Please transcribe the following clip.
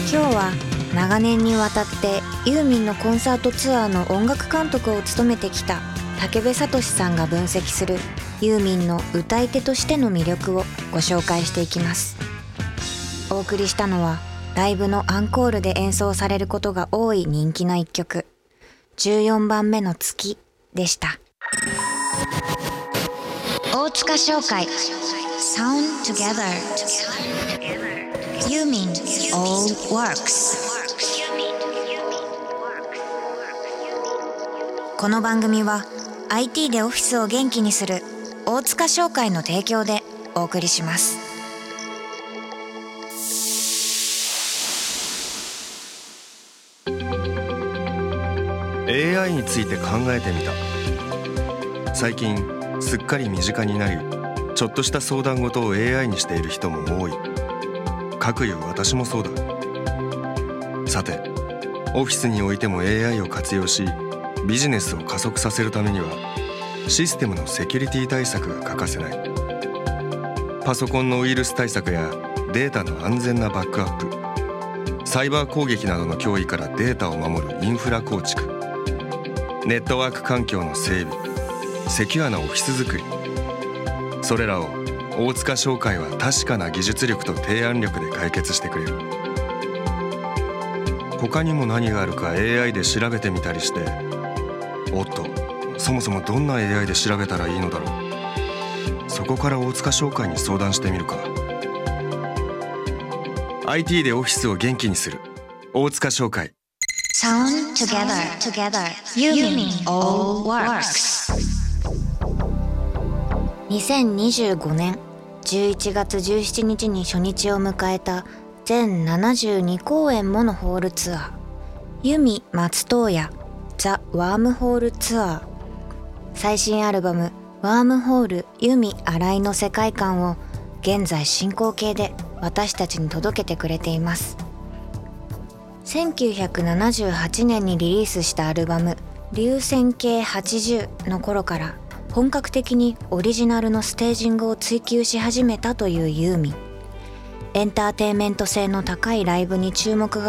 今日は長年にわたってユーミンのコンサートツアーの音楽監督を務めてきた武部聡さんが分析するユーミンの歌い手としての魅力をご紹介していきます。お送りしたのはライブのアンコールで演奏されることが多い人気の一曲、14番目の月でした。大塚商会 Sound Together Yumin All Works。 この番組は IT でオフィスを元気にする大塚商会の提供でお送りします。 AI について考えてみた。最近すっかり身近になり、ちょっとした相談事を AI にしている人も多い。かくいう私もそうだ。さて、オフィスにおいても AI を活用し、ビジネスを加速させるためにはシステムのセキュリティ対策が欠かせない。パソコンのウイルス対策やデータの安全なバックアップ、サイバー攻撃などの脅威からデータを守るインフラ構築、ネットワーク環境の整備、セキュアなオフィス作り、それらを大塚商会は確かな技術力と提案力で解決してくれる。他にも何があるか AI で調べてみたりして、おっと、そもそもどんな AI で調べたらいいのだろう。そこから大塚商会に相談してみるか。 IT でオフィスを元気にする大塚商会。 Sound Together Yumin All Works。 2025年11月17日に初日を迎えた全72公演ものホールツアー、ユミ松任谷ザ・ワームホールツアー。最新アルバムワームホールユミ新井の世界観を現在進行形で私たちに届けてくれています。1978年にリリースしたアルバム流線形80の頃から本格的にオリジナルのステージングを追求し始めたというユーミン。エンターテインメント性の高いライブに注目が